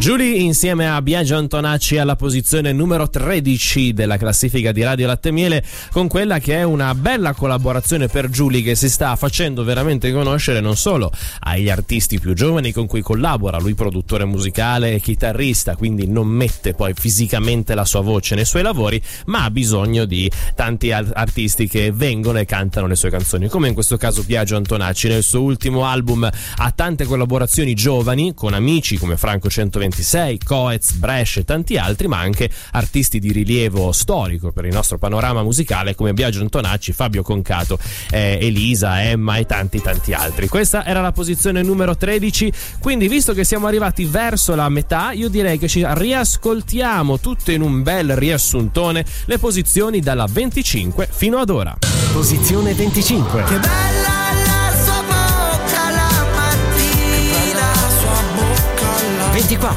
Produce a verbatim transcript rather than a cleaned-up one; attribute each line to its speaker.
Speaker 1: Giulie insieme a Biagio Antonacci alla posizione numero tredici della classifica di Radio Latte e Miele, con quella che è una bella collaborazione per Giulie, che si sta facendo veramente conoscere non solo agli artisti più giovani con cui collabora, lui produttore musicale e chitarrista, quindi non mette poi fisicamente la sua voce nei suoi lavori, ma ha bisogno di tanti artisti che vengono e cantano le sue canzoni, come in questo caso Biagio Antonacci. Nel suo ultimo album ha tante collaborazioni giovani con amici come Franco centoventisei, Coez, Brescia e tanti altri, ma anche artisti di rilievo storico per il nostro panorama musicale come Biagio Antonacci, Fabio Concato, eh, Elisa, Emma e tanti tanti altri. Questa era la posizione numero tredici, quindi visto che siamo arrivati verso la metà, io direi che ci riascoltiamo tutto in un bel riassuntone le posizioni dalla venticinque fino ad ora. Posizione venticinque.
Speaker 2: Che bella la sua bocca la mattina, la sua bocca la
Speaker 1: ventiquattro.